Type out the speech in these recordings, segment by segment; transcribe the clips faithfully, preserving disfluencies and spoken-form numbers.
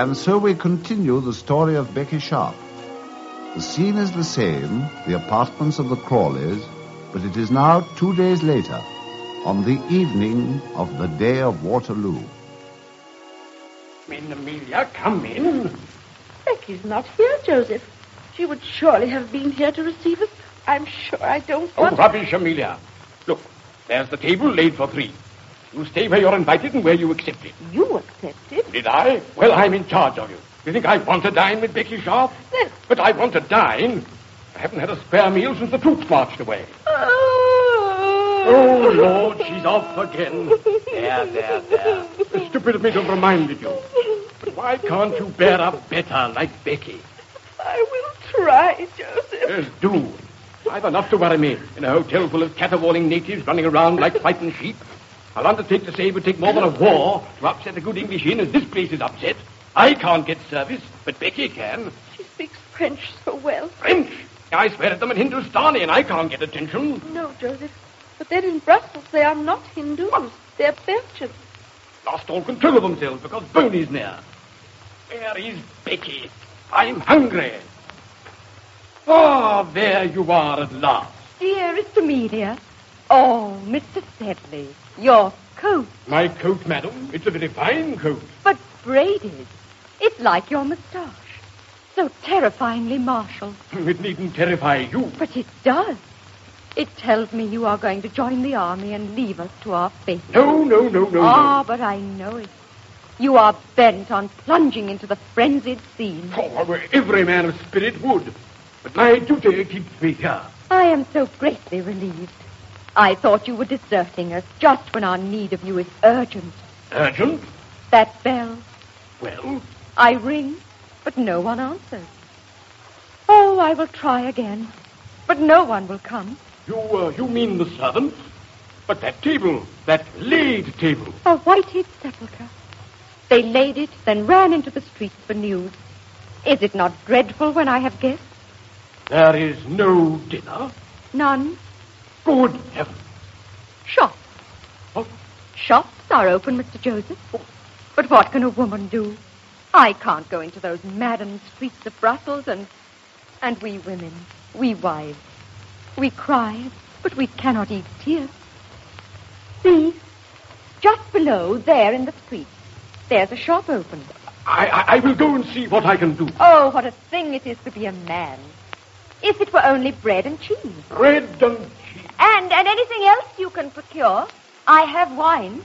And so we continue the story of Becky Sharp. The scene is the same, the apartments of the Crawleys, but it is now two days later, on the evening of the day of Waterloo. Come in, Amelia, come in. Becky's not here, Joseph. She would surely have been here to receive us. I'm sure I don't want... Oh, rubbish, Amelia. Look, there's the table laid for three. You stay where you're invited and where you accepted. You accepted? Did I? Well, I'm in charge of you. You think I want to dine with Becky Sharp? Then... But I want to dine. I haven't had a spare meal since the troops marched away. Oh, oh Lord, she's off again. There, there, there. It's stupid of me to have reminded you. But why can't you bear up better like Becky? I will try, Joseph. Yes, do. I've enough to worry me in a hotel full of caterwauling natives running around like frightened sheep. I'll undertake to say it would take more than a war to upset a good English inn as this place is upset. I can't get service, but Becky can. She speaks French so well. French? I swear at them in Hindustani and I can't get attention. No, Joseph. But then in Brussels they are not Hindus. What? They're Belgians. Lost all control of themselves because Boney's near. Where is Becky? I'm hungry. Ah, there you are at last. Dearest Amelia. Oh, Mister Sedley, your coat. My coat, madam? It's a very fine coat. But braided. It's like your moustache. So terrifyingly martial. It needn't terrify you. But it does. It tells me you are going to join the army and leave us to our fate. No, no, no, no, Ah, no. but I know it. You are bent on plunging into the frenzied scene. Oh, every man of spirit would. But my duty keeps me here. I am so greatly relieved. I thought you were deserting us just when our need of you is urgent. Urgent? That bell. Well? I ring, but no one answers. Oh, I will try again, but no one will come. You, uh, you mean the servants? But that table, that laid table. A white-hid sepulchre. They laid it, then ran into the streets for news. Is it not dreadful when I have guests? There is no dinner? None. Good heavens. Shops. What? Shops are open, Mister Joseph. Oh. But what can a woman do? I can't go into those maddened streets of Brussels and... And we women, we wives, we cry, but we cannot eat tears. See, just below, there in the street, there's a shop open. I, I, I will go and see what I can do. Oh, what a thing it is to be a man. If it were only bread and cheese. Bread and cheese. And, and anything else you can procure. I have wine.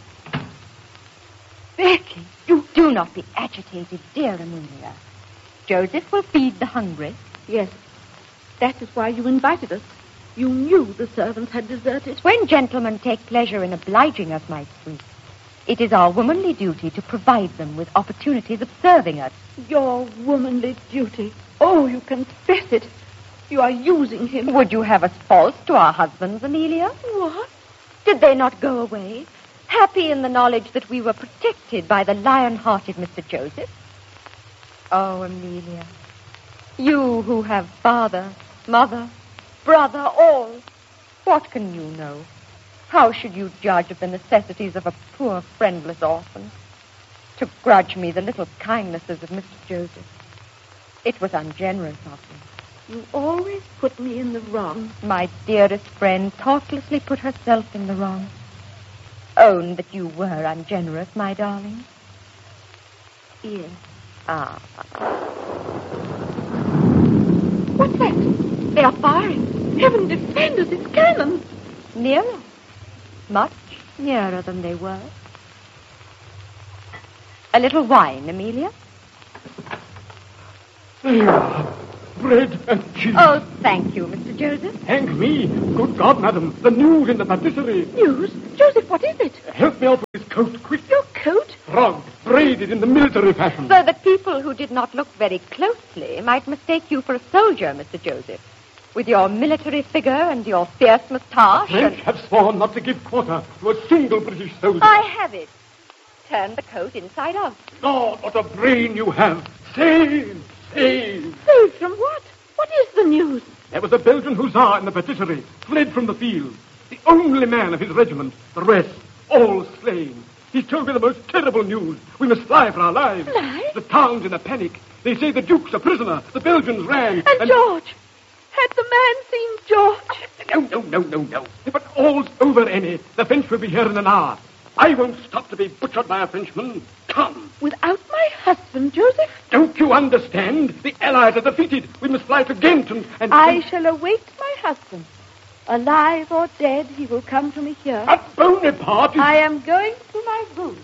Becky, you do not be agitated, dear Amelia. Joseph will feed the hungry. Yes, that is why you invited us. You knew the servants had deserted. When gentlemen take pleasure in obliging us, my sweet, it is our womanly duty to provide them with opportunities of serving us. Your womanly duty. Oh, you confess it. You are using him. Would you have us false to our husbands, Amelia? What? Did they not go away, happy in the knowledge that we were protected by the lion-hearted Mister Joseph? Oh, Amelia, you who have father, mother, brother, all, what can you know? How should you judge of the necessities of a poor, friendless orphan? To grudge me the little kindnesses of Mister Joseph. It was ungenerous of me. You always put me in the wrong. My dearest friend thoughtlessly put herself in the wrong. Own that you were ungenerous, my darling. Yes. Ah. What's that? They are firing. Heaven defend us, it's cannon. Nearer. Much nearer than they were. A little wine, Amelia? There. Bread and cheese. Oh, thank you, Mister Joseph. Thank me. Good God, madam. The news in the patisserie. News? Joseph, what is it? Help me out with this coat, quick. Your coat? Frogged, braided in the military fashion. So that people who did not look very closely might mistake you for a soldier, Mister Joseph. With your military figure and your fierce moustache. The French and... have sworn not to give quarter to a single British soldier. I have it. Turn the coat inside out. Lord, what a brain you have. Save, save. Save from what? What is the news? There was a Belgian hussar in the patisserie, fled from the field. The only man of his regiment, the rest, all slain. He's told me the most terrible news. We must fly for our lives. Fly? The town's in a panic. They say the Duke's a prisoner. The Belgians ran. And, and George. Had the man seen George? No, no, no, no, no. But all's over, Annie. The French will be here in an hour. I won't stop to be butchered by a Frenchman. Come. Without my husband, Joseph? Don't you understand? The Allies are defeated. We must fly to Ghent and... and I and... shall await my husband. Alive or dead, he will come to me here. But Bonaparte is... I am going to my room.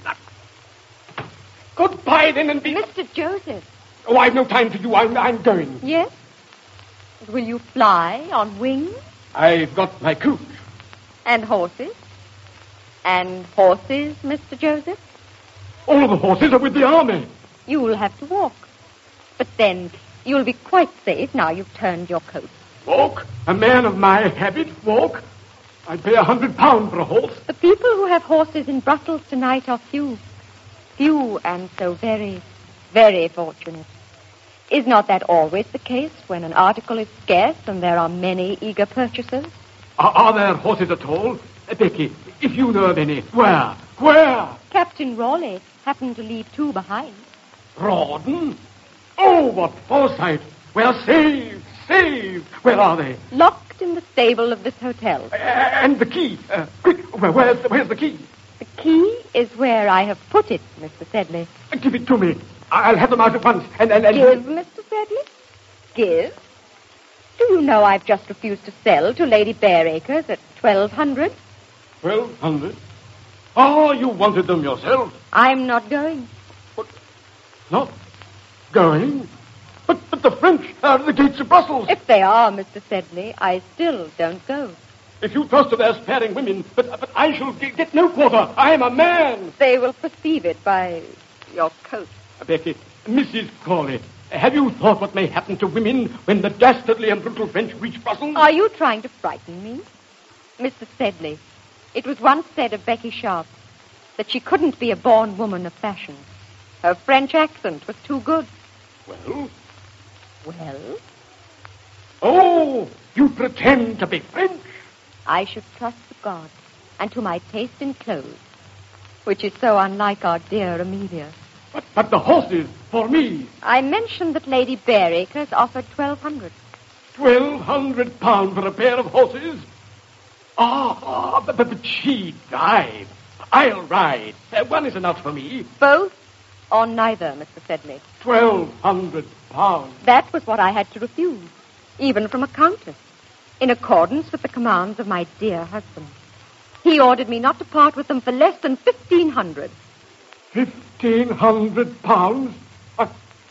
Goodbye, then, and be... Mister Joseph. Oh, I've no time for you. I'm, I'm going. Yes? Will you fly on wings? I've got my coach. And horses? And horses, Mister Joseph? All the horses are with the army. You'll have to walk. But then you'll be quite safe now you've turned your coat. Walk? A man of my habit, walk? I'd pay a hundred pounds for a horse. The people who have horses in Brussels tonight are few. Few and so very, very fortunate. Is not that always the case when an article is scarce and there are many eager purchasers? Are, are there horses at all? Uh, Becky, if you know of any, where? Where? Captain Raleigh happened to leave two behind. Rawdon? Oh, what foresight! We're saved, saved! Where are they? Locked in the stable of this hotel. Uh, and the key? Uh, quick, where, where's, the, where's the key? The key is where I have put it, Mister Sedley. Uh, give it to me. I'll have them out at once. And, and, and... Give, Mister Sedley? Give? Do you know I've just refused to sell to Lady Bareacres at twelve hundred? Twelve hundred? Oh, you wanted them yourself. I'm not going. What? Not going? But, but the French are at the gates of Brussels. If they are, Mister Sedley, I still don't go. If you trust to their sparing women, but, but I shall get, get no quarter. I am a man. They will perceive it by your coat. Becky, Missus Crawley, have you thought what may happen to women when the dastardly and brutal French reach Brussels? Are you trying to frighten me? Mister Sedley, it was once said of Becky Sharp that she couldn't be a born woman of fashion. Her French accent was too good. Well? Well? Oh, you pretend to be French? I should trust to God and to my taste in clothes, which is so unlike our dear Amelia. But, but the horses, for me. I mentioned that Lady Bareacres offered twelve hundred. Twelve hundred pounds for a pair of horses? Ah, oh, but, but she died. I'll ride. Uh, one is enough for me. Both or neither, Mister Sedley? Twelve hundred pounds. That was what I had to refuse, even from a countess, in accordance with the commands of my dear husband. He ordered me not to part with them for less than fifteen hundred. Fifteen hundred pounds? I...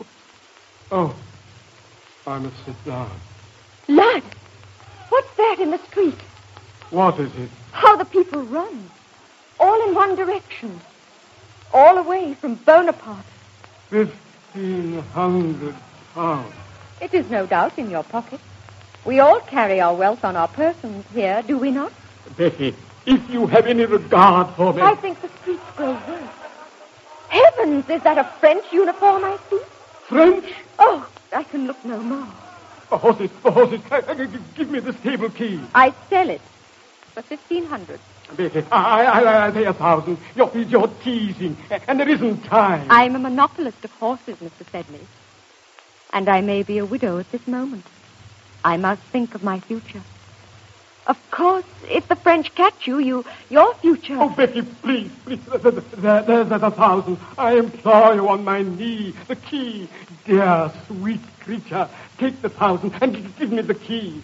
Oh, I must sit down. Lad, what's that in the street? What is it? How the people run. All in one direction. All away from Bonaparte. Fifteen hundred pounds. It is no doubt in your pocket. We all carry our wealth on our persons here, do we not? Becky, if you have any regard for me... I think the streets grow worse. Heavens, is that a French uniform I see? French? Oh, I can look no more. The horses, the horses. Give me the stable key. I sell it for fifteen hundred. Becky, I, I, I'll pay a thousand. You're, you're teasing, and there isn't time. I'm a monopolist of horses, Mister Sedley. And I may be a widow at this moment. I must think of my future. Of course, if the French catch you, you, your future... Oh, Becky, please, please. There, there, there, there's a thousand. I implore you on my knee. The key. Dear, sweet creature, take the thousand and g- give me the key.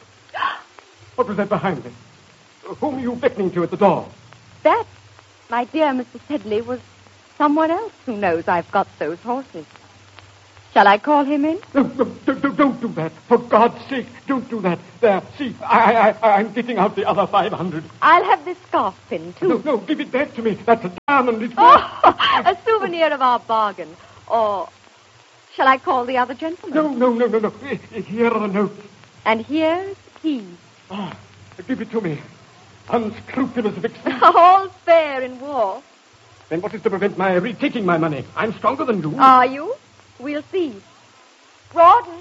What was that behind me? Whom are you beckoning to at the door? That, my dear Mister Sedley, was someone else who knows I've got those horses. Shall I call him in? No, no, don't, don't do that. For God's sake, don't do that. There, see, I, I, I'm getting out the other five hundred. I'll have this scarf pin, too. No, no, give it back to me. That's a diamond. It's Oh, a souvenir of our bargain. Or shall I call the other gentleman? No, no, no, no, no. Here are the notes. And here's the key. Oh, give it to me. Unscrupulous vixen. All fair in war. Then what is to prevent my retaking my money? I'm stronger than you. Are you? We'll see. Rawdon?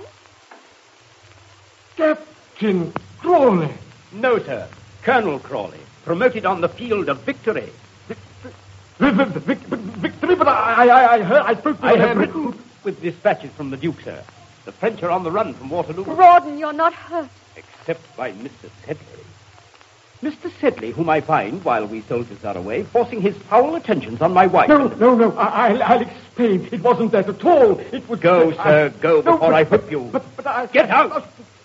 Captain Crawley. No, sir. Colonel Crawley, promoted on the field of victory. Victory, but I, I, I heard, I spoke to I the have man- written with dispatches from the Duke, sir. The French are on the run from Waterloo. Rawdon, you're not hurt. Except by Mister Sedley. Mister Sedley, whom I find, while we soldiers are away, forcing his foul attentions on my wife. No, no, no. I, I'll, I'll explain. It wasn't that at all. It was... Go, sir, go, No, before but- I whip you. But, but I... Get out!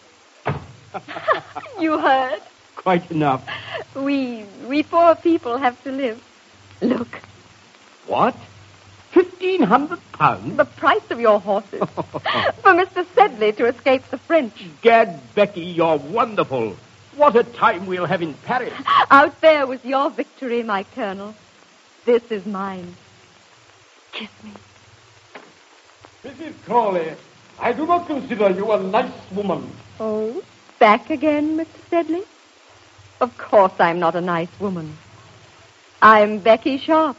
You heard? Quite enough. We, we poor people have to live. Look, What? Fifteen hundred pounds? the price of your horses. For Mister Sedley to escape the French. Gad, Becky, you're wonderful. What a time we'll have in Paris. Out there was your victory, my colonel. This is mine. Kiss me. Missus Crawley, I do not consider you a nice woman. Oh, back again, Mister Sedley? Of course I'm not a nice woman. I'm Becky Sharp.